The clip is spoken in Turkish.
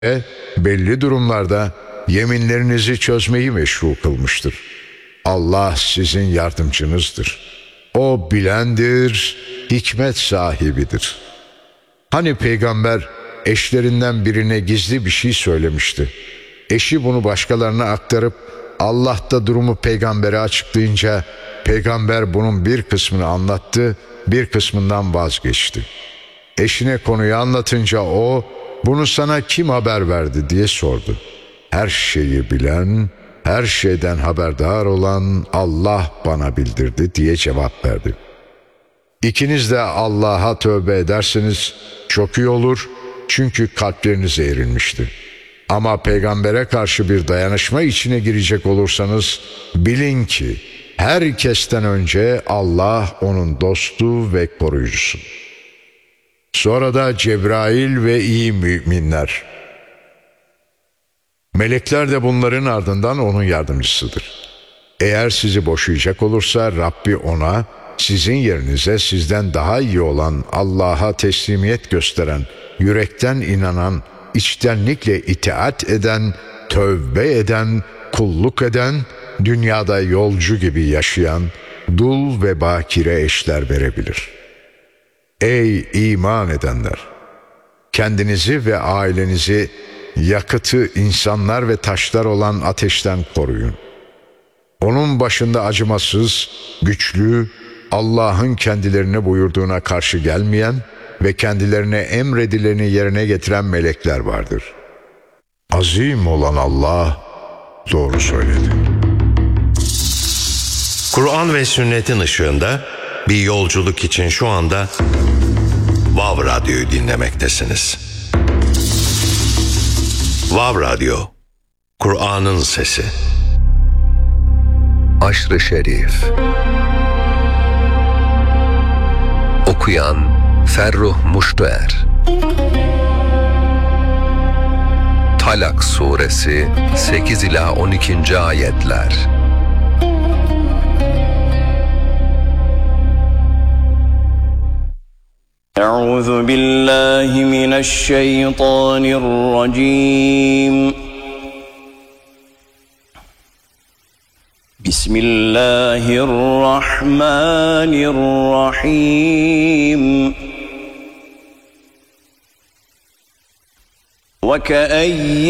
belli durumlarda yeminlerinizi çözmeyi meşru kılmıştır. Allah sizin yardımcınızdır. O bilendir, hikmet sahibidir. Hani peygamber eşlerinden birine gizli bir şey söylemişti. Eşi bunu başkalarına aktarıp Allah da durumu peygambere açıklayınca peygamber bunun bir kısmını anlattı, bir kısmından vazgeçti. Eşine konuyu anlatınca o, bunu sana kim haber verdi diye sordu. Her şeyi bilen, her şeyden haberdar olan Allah bana bildirdi diye cevap verdi. İkiniz de Allah'a tövbe ederseniz çok iyi olur, çünkü kalpleriniz eğrilmiştir. Ama peygambere karşı bir dayanışma içine girecek olursanız bilin ki herkesten önce Allah onun dostu ve koruyucusu. Sonra da Cebrail ve iyi müminler. Melekler de bunların ardından onun yardımcısıdır. Eğer sizi boşayacak olursa Rabbi ona, sizin yerinize sizden daha iyi olan, Allah'a teslimiyet gösteren, yürekten inanan, içtenlikle itaat eden, tövbe eden, kulluk eden, dünyada yolcu gibi yaşayan, dul ve bakire eşler verebilir. Ey iman edenler! Kendinizi ve ailenizi yakıtı insanlar ve taşlar olan ateşten koruyun. Onun başında acımasız, güçlü, Allah'ın kendilerine buyurduğuna karşı gelmeyen ve kendilerine emredileni yerine getiren melekler vardır. Azim olan Allah doğru söyledi. Kur'an ve sünnetin ışığında bir yolculuk için şu anda Vav Radyo'yu dinlemektesiniz. Vav Radyo, Kur'an'ın sesi. Aşr-ı Şerif. Okuyan Ferruh Muştuer. Talak Suresi 8 ila 12. ayetler. Euzu billahi mineşşeytanirracim. Bismillahirrahmanirrahim. Ve